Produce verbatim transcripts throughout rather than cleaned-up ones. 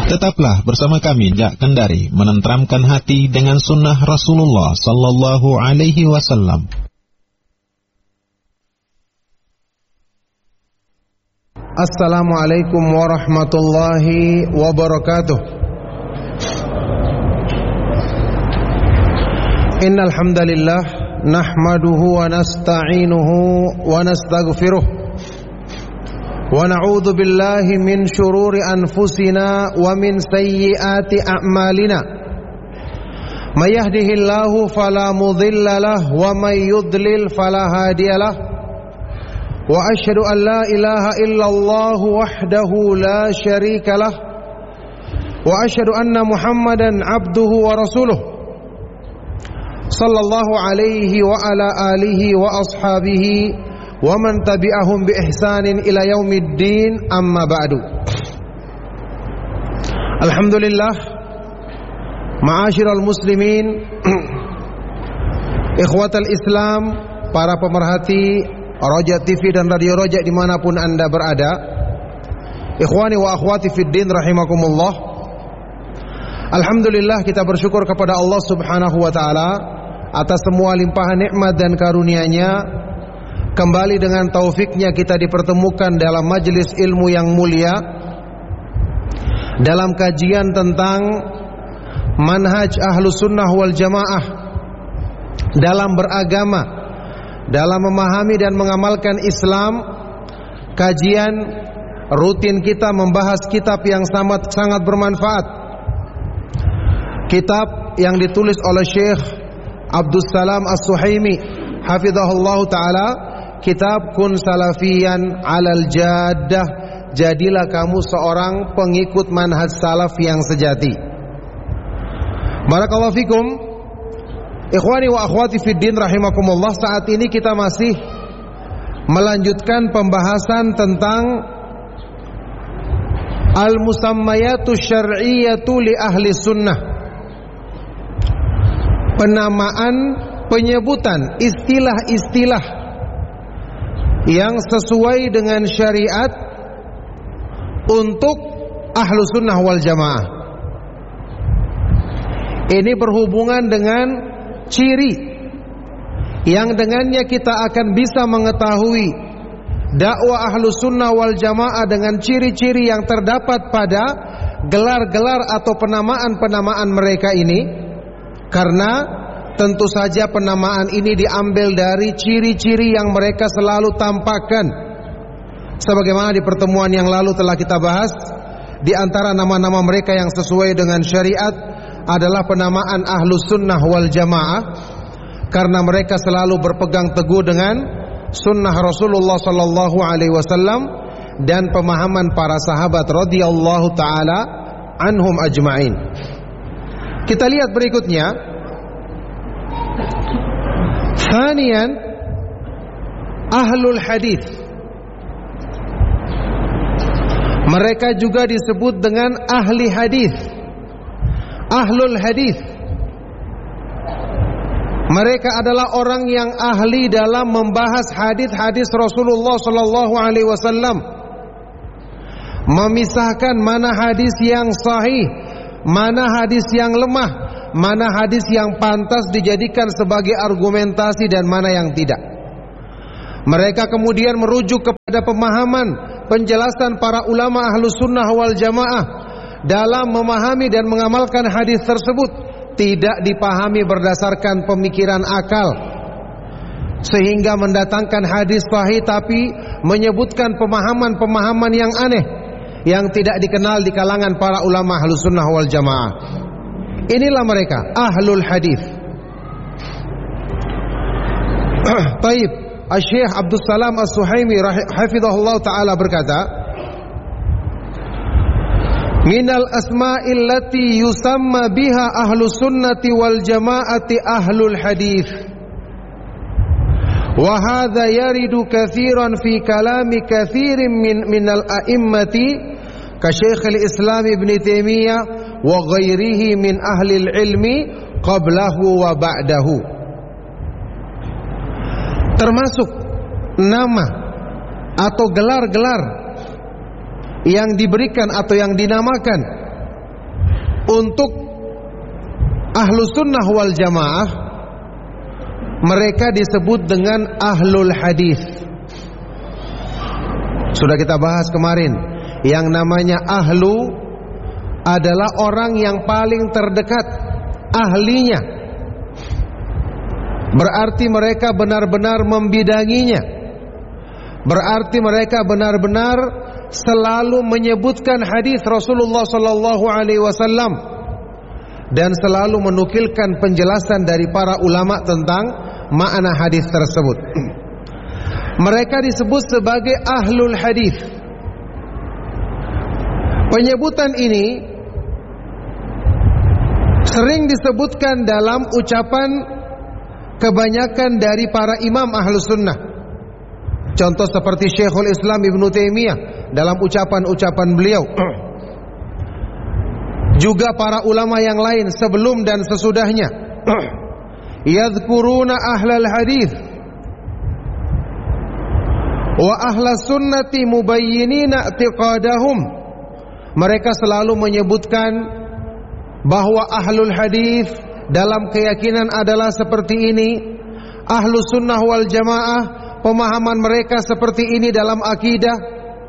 Tetaplah bersama kami Jak Kendari menenteramkan hati dengan sunnah Rasulullah sallallahu alaihi wasallam. Assalamualaikum warahmatullahi wabarakatuh. Innal hamdalillah nahmaduhu wa nasta'inuhu wa nastaghfiruh. ونعوذ بالله من شرور أنفسنا ومن سيئات أعمالنا من يهده الله فلا مضل له ومن يضلل فلا هادي له وأشهد أن لا إله إلا الله وحده لا شريك له وأشهد أن محمدا عبده ورسوله صلى الله عليه وعلى آله وأصحابه ومن تبعهم بإحسان إلى يوم الدين أما بعد. Alhamdulillah, ma'asyiral muslimin, ikhwatal Islam, para pemerhati Roja T V dan Radio Roja dimanapun anda berada, ikhwani wa akhwati fid din rahimakumullah. Alhamdulillah, kita bersyukur kepada Allah subhanahu wa ta'ala atas semua limpahan nikmat dan karunia-Nya. Kembali dengan taufiknya kita dipertemukan dalam majelis ilmu yang mulia, dalam kajian tentang manhaj ahlus sunnah wal jamaah dalam beragama, dalam memahami dan mengamalkan Islam. Kajian rutin kita membahas kitab yang sangat, sangat bermanfaat, kitab yang ditulis oleh Syekh Abdus Salam As-Suhaimi hafizahullah ta'ala, kitab Kun Salafiyan Alal Jaddah, jadilah kamu seorang pengikut manhaj salaf yang sejati. Barakallahu fikum, ikhwani wa akhwati fid din rahimakumullah. Saat ini kita masih melanjutkan pembahasan tentang al-musammayatu syar'iyyatu li ahli sunnah, penamaan, penyebutan istilah-istilah yang sesuai dengan syariat untuk ahlu sunnah wal jamaah. Ini berhubungan dengan ciri yang dengannya kita akan bisa mengetahui dakwah ahlu sunnah wal jamaah dengan ciri-ciri yang terdapat pada gelar-gelar atau penamaan-penamaan mereka ini. Karena tentu saja penamaan ini diambil dari ciri-ciri yang mereka selalu tampakkan. Sebagaimana di pertemuan yang lalu telah kita bahas, di antara nama-nama mereka yang sesuai dengan syariat adalah penamaan ahlus sunnah wal jamaah, karena mereka selalu berpegang teguh dengan sunnah Rasulullah sallallahu alaihi wasallam dan pemahaman para sahabat radhiyallahu taala anhum ajma'in. Kita lihat berikutnya. Thaniyan, ahlul hadis. Mereka juga disebut dengan ahli hadis. Ahlul hadis, mereka adalah orang yang ahli dalam membahas hadis-hadis Rasulullah sallallahu alaihi wasallam, memisahkan mana hadis yang sahih, mana hadis yang lemah, mana hadis yang pantas dijadikan sebagai argumentasi dan mana yang tidak. Mereka kemudian merujuk kepada pemahaman, penjelasan para ulama ahlus sunnah wal jamaah dalam memahami dan mengamalkan hadis tersebut. Tidak dipahami berdasarkan pemikiran akal sehingga mendatangkan hadis sahih, tapi menyebutkan pemahaman-pemahaman yang aneh yang tidak dikenal di kalangan para ulama ahlus sunnah wal jamaah. Inilah mereka ahlul hadis. Taib, Syekh Abdus Salam As-Suhaimi hafizahullah taala berkata, minal asma'il lati yusamma biha ahlus sunnati wal jama'ati ahlul hadis. Wa hadha yaridu katsiran fi kalami katsirin min minal a'immati ka Syekhul Islam Ibn Taimiyah wa ghairihi min ahli ilmi qablahu wa ba'dahu. Termasuk nama atau gelar-gelar yang diberikan atau yang dinamakan untuk Ahlus Sunnah wal Jamaah, mereka disebut dengan Ahlul Hadis. Sudah kita bahas kemarin, yang namanya ahlu adalah orang yang paling terdekat, ahlinya. Berarti mereka benar-benar membidanginya. Berarti mereka benar-benar selalu menyebutkan hadis Rasulullah sallallahu alaihi wasallam dan selalu menukilkan penjelasan dari para ulama tentang makna hadis tersebut. Mereka disebut sebagai ahlul hadis. Penyebutan ini sering disebutkan dalam ucapan kebanyakan dari para imam ahlus sunnah. Contoh seperti Syekhul Islam Ibnu Taimiyah dalam ucapan-ucapan beliau. Juga para ulama yang lain sebelum dan sesudahnya. Yadhkuruna ahlal hadis wa ahlas sunnati mubayyinina i'tiqadahum. Mereka selalu menyebutkan bahwa ahlul hadis dalam keyakinan adalah seperti ini. Ahlus sunnah wal jamaah, pemahaman mereka seperti ini dalam akidah.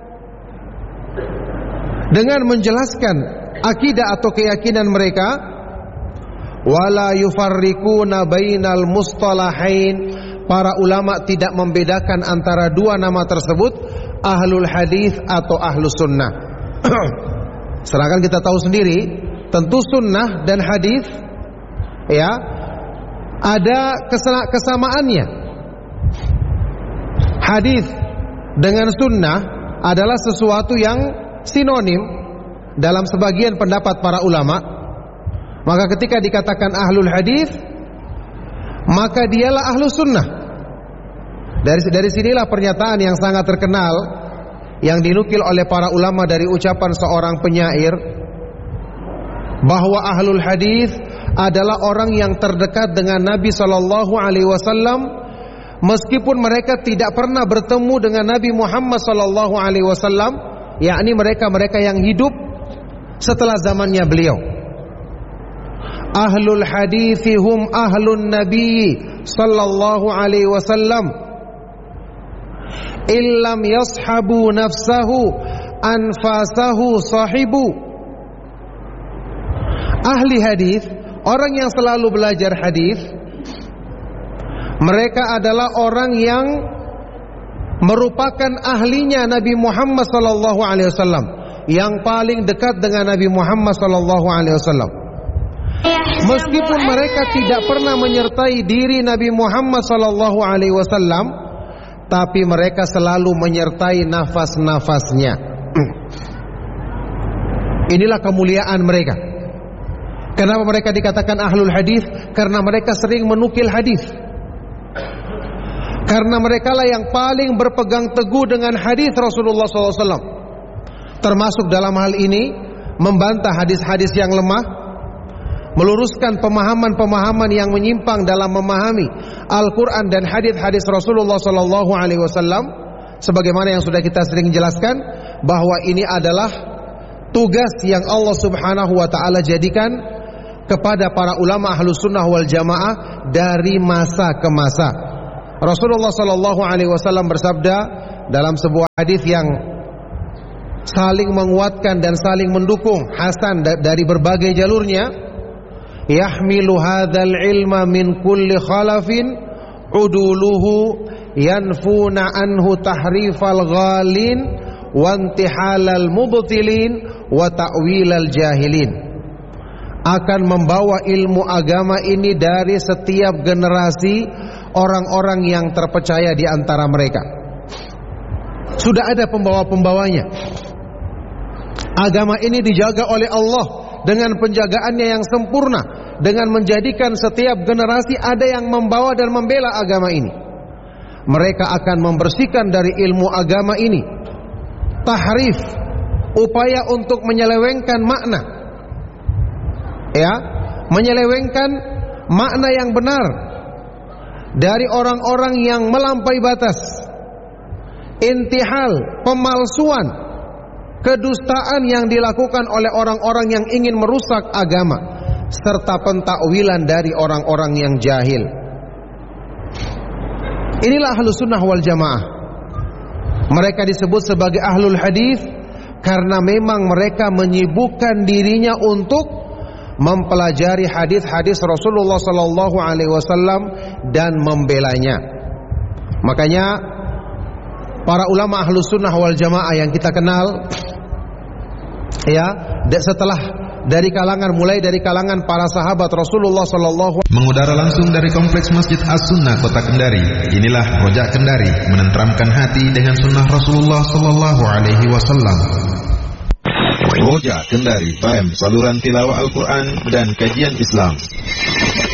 Dengan menjelaskan akidah atau keyakinan mereka, wala yufarriquna bainal mustalahain. Para ulama tidak membedakan antara dua nama tersebut, ahlul hadis atau ahlus sunnah. Sedangkan kita tahu sendiri, tentu sunnah dan hadis ya ada kesamaannya. Hadis dengan sunnah adalah sesuatu yang sinonim dalam sebagian pendapat para ulama. Maka ketika dikatakan ahlul hadis, maka dialah ahlus sunnah. Dari dari sinilah pernyataan yang sangat terkenal yang dinukil oleh para ulama dari ucapan seorang penyair, bahwa ahlul hadis adalah orang yang terdekat dengan Nabi sallallahu alaihi wasallam, meskipun mereka tidak pernah bertemu dengan Nabi Muhammad sallallahu alaihi wasallam, yakni mereka-mereka yang hidup setelah zamannya beliau. Ahlul hadithi hum ahlun nabi sallallahu alaihi wasallam illam yashabu nafsahu anfasahu sahibu. Ahli hadis, orang yang selalu belajar hadis, mereka adalah orang yang merupakan ahlinya Nabi Muhammad sallallahu alaihi wasallam, yang paling dekat dengan Nabi Muhammad sallallahu alaihi wasallam. Meskipun mereka tidak pernah menyertai diri Nabi Muhammad sallallahu alaihi wasallam, tapi mereka selalu menyertai nafas-nafasnya. Inilah kemuliaan mereka. Kenapa mereka dikatakan ahlul hadis? Karena mereka sering menukil hadis. Karena mereka lah yang paling berpegang teguh dengan hadis Rasulullah sallallahu alaihi wasallam. Termasuk dalam hal ini membantah hadis-hadis yang lemah, meluruskan pemahaman-pemahaman yang menyimpang dalam memahami Al-Quran dan hadis-hadis Rasulullah sallallahu alaihi wasallam. Sebagaimana yang sudah kita sering jelaskan, bahwa ini adalah tugas yang Allah subhanahu wa ta'ala jadikan kepada para ulama ahlus sunnah wal jamaah dari masa ke masa. Rasulullah sallallahu alaihi wasallam bersabda dalam sebuah hadis yang saling menguatkan dan saling mendukung, hasan dari berbagai jalurnya, yahmilu hadzal ilma min kulli khalafin uduluhu yanfuna anhu tahrifal ghalin wa intihalal mubtilin wa ta'wilal jahilin. Akan membawa ilmu agama ini dari setiap generasi orang-orang yang terpercaya di antara mereka. Sudah ada pembawa-pembawanya. Agama ini dijaga oleh Allah dengan penjagaannya yang sempurna, dengan menjadikan setiap generasi ada yang membawa dan membela agama ini. Mereka akan membersihkan dari ilmu agama ini tahrif, upaya untuk menyelewengkan makna, ya, menyelewengkan makna yang benar dari orang-orang yang melampaui batas, intihal, pemalsuan, kedustaan yang dilakukan oleh orang-orang yang ingin merusak agama, serta pentakwilan dari orang-orang yang jahil. Inilah Ahlus Sunnah wal Jamaah. Mereka disebut sebagai Ahlul Hadis karena memang mereka menyibukkan dirinya untuk mempelajari hadis-hadis Rasulullah sallallahu alaihi wasallam dan membelanya. Makanya para ulama Ahlus Sunnah wal Jamaah yang kita kenal, ya, setelah dari kalangan mulai dari kalangan para sahabat Rasulullah sallallahu mengudara langsung dari kompleks Masjid As-Sunnah Kota Kendari. Inilah Rojak Kendari, menenteramkan hati dengan sunnah Rasulullah sallallahu alaihi wasallam. Rojak Kendari, F M saluran tilawah Al-Quran dan kajian Islam.